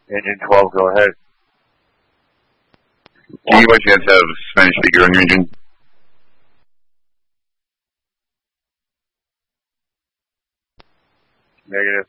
Engine 12, go ahead. Do you by chance have Spanish speaker on your engine? Negative.